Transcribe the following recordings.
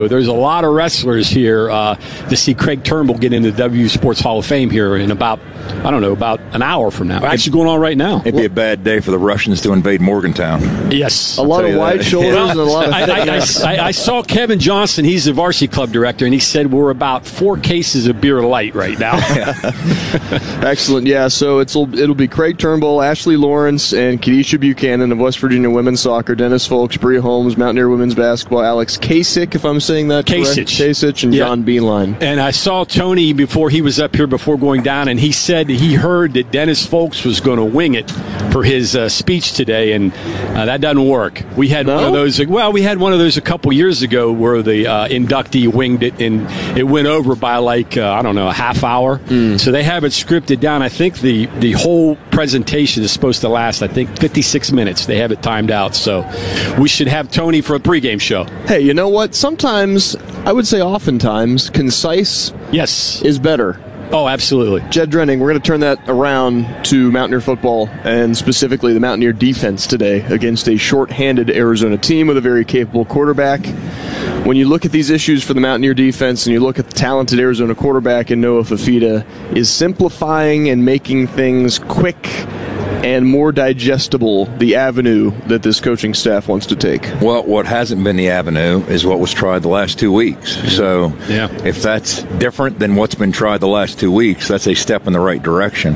There's a lot of wrestlers here to see Craig Turnbull get into the W Sports Hall of Fame here in about an hour from now. Actually going on right now. It'd be a bad day for the Russians to invade Morgantown. Yes. A lot of wide shoulders and a lot of I saw Kevin Johnson, he's the varsity club director, and he said we're about 4 cases of beer light right now. Excellent. Yeah, so it'll be Craig Turnbull, Ashley Lawrence, and Kedisha Buchanan of West Virginia women's soccer, Dennis Folks, Bria Holmes, Mountaineer women's basketball, Alex Kasich, if I'm saying that correct. Kasich and John Beeline. And I saw Tony before he was up here before going down, and he said he heard that Dennis Folks was going to wing it for his speech today, and that doesn't work. We had one of those. Well, we had one of those a couple years ago where the inductee winged it, and it went over by a half hour. So they have it scripted down. I think the whole presentation is supposed to last, 56 minutes. They have it timed out. So we should have Tony for a pregame show. Hey, you know what? Sometimes, I would say oftentimes, concise is better. Oh, absolutely. Jed Drenning, we're going to turn that around to Mountaineer football and specifically the Mountaineer defense today against a short-handed Arizona team with a very capable quarterback. When you look at these issues for the Mountaineer defense and you look at the talented Arizona quarterback in Noah Fifita, is simplifying and making things quick and more digestible the avenue that this coaching staff wants to take? Well, what hasn't been the avenue is what was tried the last 2 weeks. So if that's different than what's been tried the last 2 weeks, that's a step in the right direction.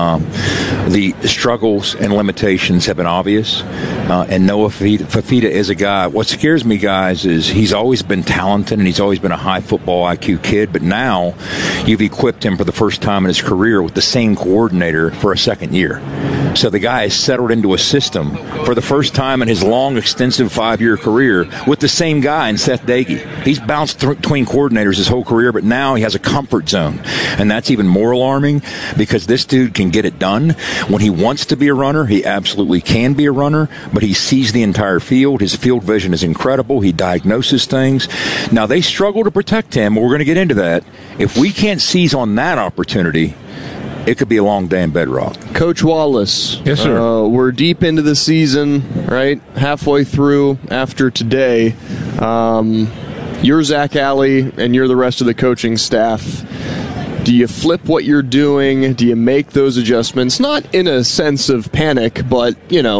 The struggles and limitations have been obvious, and Noah Fifita is a guy. What scares me, guys, is he's always been talented and he's always been a high football IQ kid, but now you've equipped him for the first time in his career with the same coordinator for a second year. So the guy has settled into a system for the first time in his long, extensive 5-year career with the same guy in Seth Dagey. He's bounced between coordinators his whole career, but now he has a comfort zone. And that's even more alarming because this dude can get it done. When he wants to be a runner, he absolutely can be a runner, but he sees the entire field. His field vision is incredible. He diagnoses things. Now, they struggle to protect him, but we're going to get into that. If we can't seize on that opportunity, it could be a long day in Bedrock. Coach Wallace. Yes, sir. We're deep into the season, right? Halfway through after today. You're Zach Alley, and you're the rest of the coaching staff. Do you flip what you're doing? Do you make those adjustments? Not in a sense of panic, but,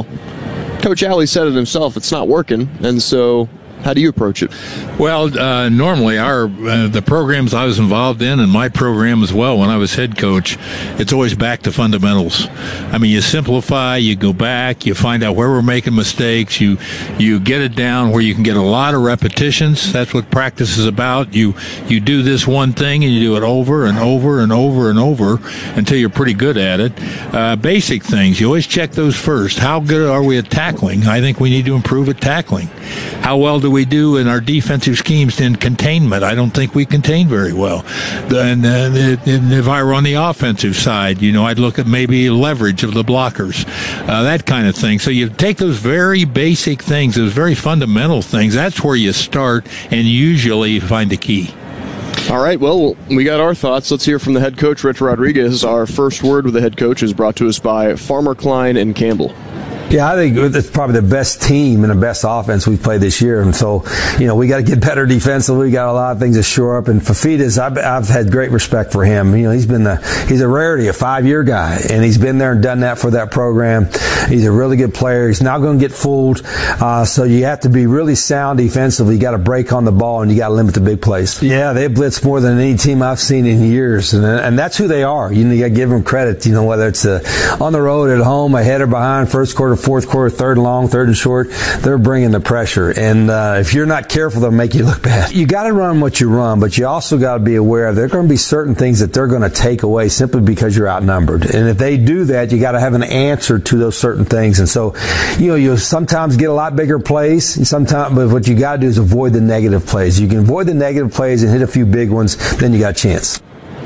Coach Alley said it himself. It's not working, and so how do you approach it? Well, normally the programs I was involved in, and my program as well when I was head coach, it's always back to fundamentals. I mean, you simplify, you go back, you find out where we're making mistakes, you get it down where you can get a lot of repetitions. That's what practice is about. You do this one thing and you do it over and over and over and over until you're pretty good at it. Basic things, you always check those first. How good are we at tackling? I think we need to improve at tackling. How well do we do in our defensive schemes in containment? I don't think we contain very well. And if I were on the offensive side, I'd look at maybe leverage of the blockers, that kind of thing. So you take those very basic things, those very fundamental things. That's where you start and usually find the key. All right, well, we got our thoughts. Let's hear from the head coach, Rich Rodriguez. Our first word with the head coach is brought to us by Farmer Klein and Campbell. Yeah, I think it's probably the best team and the best offense we've played this year. And so, we got to get better defensively. We got a lot of things to shore up. And Fifita's, I've had great respect for him. He's a rarity, a 5-year guy, and he's been there and done that for that program. He's a really good player. He's not going to get fooled. So you have to be really sound defensively. You got to break on the ball and you got to limit the big plays. Yeah, they blitz more than any team I've seen in years. And that's who they are. You got to give them credit, whether it's on the road, at home, ahead or behind, first quarter, fourth quarter, third and long, third and short, they're bringing the pressure. And if you're not careful, they'll make you look bad. You got to run what you run, but you also got to be aware there are going to be certain things that they're going to take away simply because you're outnumbered. And if they do that, you got to have an answer to those certain things. And so, you'll sometimes get a lot bigger plays, but what you got to do is avoid the negative plays. You can avoid the negative plays and hit a few big ones, then you got a chance.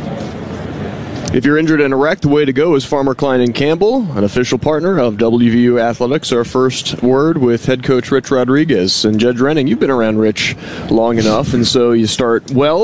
If you're injured and erect, the way to go is Farmer Klein and Campbell, an official partner of WVU Athletics. Our first word with head coach Rich Rodriguez. And Jed Drenning, you've been around Rich long enough, and so you start well,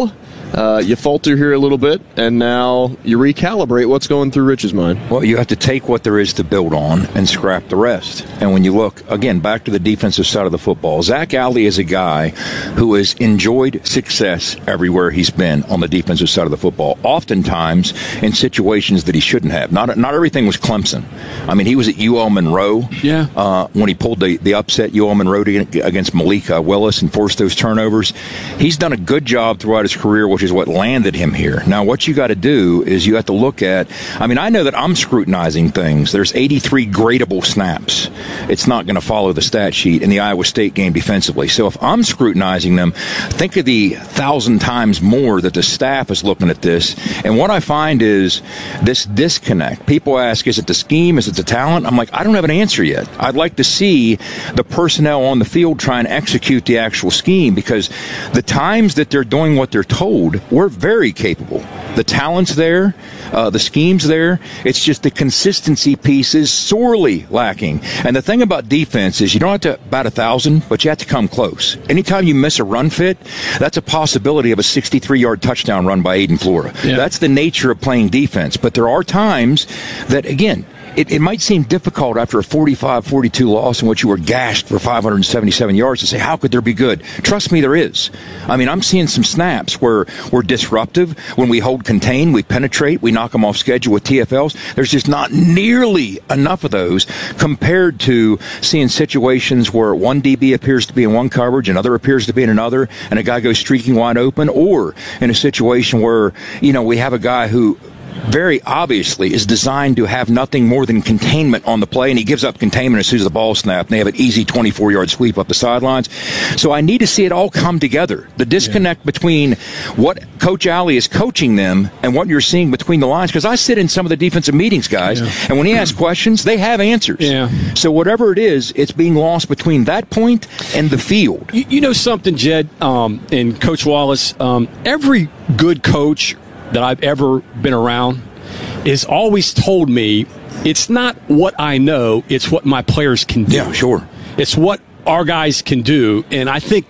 You falter here a little bit, and now you recalibrate what's going through Rich's mind. Well, you have to take what there is to build on and scrap the rest. And when you look, again, back to the defensive side of the football, Zach Alley is a guy who has enjoyed success everywhere he's been on the defensive side of the football, oftentimes in situations that he shouldn't have. Not everything was Clemson. I mean, he was at UL Monroe when he pulled the upset UL Monroe against Malika Willis and forced those turnovers. He's done a good job throughout his career, which is what landed him here. Now, what you got to do is you have to look at, I mean, I know that I'm scrutinizing things. There's 83 gradable snaps. It's not going to follow the stat sheet in the Iowa State game defensively. So if I'm scrutinizing them, think of the 1,000 times more that the staff is looking at this. And what I find is this disconnect. People ask, is it the scheme? Is it the talent? I'm like, I don't have an answer yet. I'd like to see the personnel on the field try and execute the actual scheme, because the times that they're doing what they're told, we're very capable. The talent's there, the scheme's there. It's just the consistency piece is sorely lacking. And the thing about defense is you don't have to bat 1,000, but you have to come close. Anytime you miss a run fit, that's a possibility of a 63-yard touchdown run by Aiden Flora. Yeah. That's the nature of playing defense. But there are times that, again, it might seem difficult after a 45-42 loss in which you were gashed for 577 yards to say, how could there be good? Trust me, there is. I mean, I'm seeing some snaps where we're disruptive. When we hold contain, we penetrate, we knock them off schedule with TFLs. There's just not nearly enough of those compared to seeing situations where one DB appears to be in one coverage, another appears to be in another, and a guy goes streaking wide open, or in a situation where, you know, we have a guy who very obviously is designed to have nothing more than containment on the play, and he gives up containment as soon as the ball snaps, and they have an easy 24-yard sweep up the sidelines. So I need to see it all come together. The disconnect between what Coach Alley is coaching them and what you're seeing between the lines, because I sit in some of the defensive meetings, guys, and when he asks questions, they have answers. So whatever it is, it's being lost between that point and the field. You know something, Jed, and Coach Wallace, every good coach that I've ever been around is always told me it's not what I know, it's what my players can do. Yeah, sure. It's what our guys can do. And I think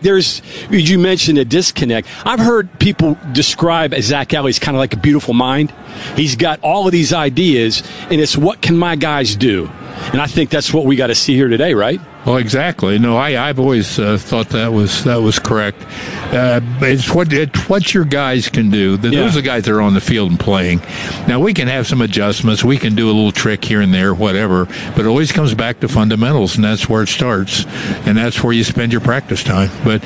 you mentioned a disconnect. I've heard people describe Zach Alley as kind of like a beautiful mind. He's got all of these ideas, and it's what can my guys do? And I think that's what we got to see here today, right? Well, exactly. No, I've always thought that was correct. It's what your guys can do. Those are the guys that are on the field and playing. Now, we can have some adjustments. We can do a little trick here and there, whatever. But it always comes back to fundamentals, and that's where it starts, and that's where you spend your practice time. But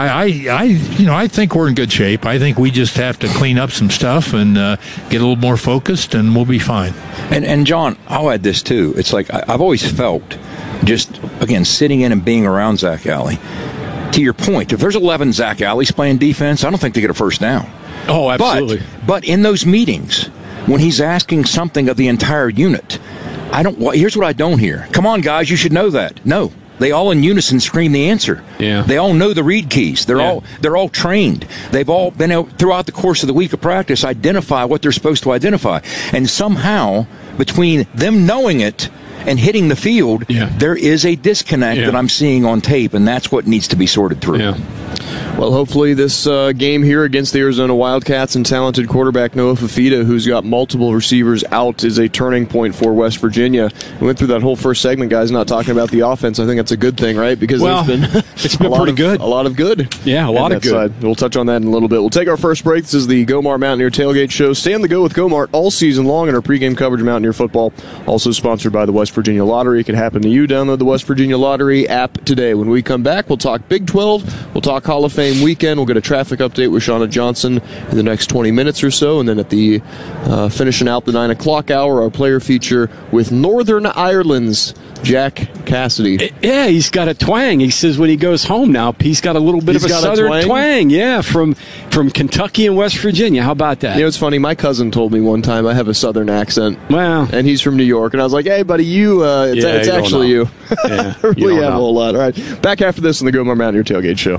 I think we're in good shape. I think we just have to clean up some stuff and get a little more focused, and we'll be fine. And John, I'll add this too. It's like I've always felt, just again sitting in and being around Zach Alley, to your point, if there's 11 Zach Alleys playing defense, I don't think they get a first down. Oh, absolutely. But in those meetings, when he's asking something of the entire unit, here's what I don't hear. Come on, guys, you should know that. No. They all in unison scream the answer. Yeah. They all know the read keys. They're all trained. They've all been out throughout the course of the week of practice, identify what they're supposed to identify. And somehow, between them knowing it and hitting the field, there is a disconnect that I'm seeing on tape, and that's what needs to be sorted through. Yeah. Well, hopefully this game here against the Arizona Wildcats and talented quarterback Noah Fifita, who's got multiple receivers out, is a turning point for West Virginia. We went through that whole first segment, guys, not talking about the offense. I think that's a good thing, right? Because it's been pretty good. A lot of good. Yeah, a lot of good. Side. We'll touch on that in a little bit. We'll take our first break. This is the Gomart Mountaineer Tailgate Show. Stay on the go with Gomart all season long in our pregame coverage of Mountaineer football. Also sponsored by the West Virginia Lottery. It could happen to you. Download the West Virginia Lottery app today. When we come back, we'll talk Big 12. We'll talk Hall of Fame weekend. We'll get a traffic update with Shauna Johnson in the next 20 minutes or so. And then at the finishing out the 9 o'clock hour, our player feature with Northern Ireland's Jack Cassidy. Yeah, he's got a twang. He says when he goes home now, he's got a little bit of a southern twang. Yeah, from Kentucky and West Virginia. How about that? You know, it's funny. My cousin told me one time I have a southern accent. Wow. And he's from New York. And I was like, hey, buddy, it's actually you. Yeah, we have a whole lot. All right. Back after this on the Gomart Mountaineer Tailgate Show.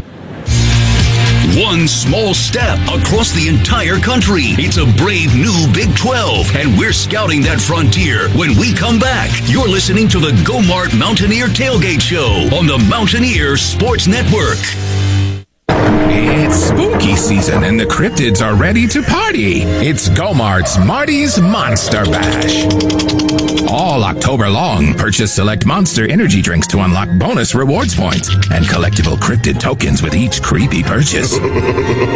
One small step across the entire country. It's a brave new Big 12, and we're scouting that frontier. When we come back, you're listening to the Gomart Mountaineer Tailgate Show on the Mountaineer Sports Network. It's spooky season and the cryptids are ready to party. It's Go-Mart's Marty's Monster Bash. All October long, purchase select Monster energy drinks to unlock bonus rewards points and collectible cryptid tokens with each creepy purchase.